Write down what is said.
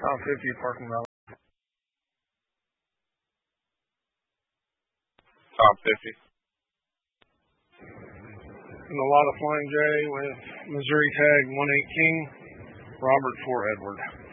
Top 50 parking lot. Top 50. In the lot of Flying J with Missouri tag 118, Robert 4 Edward.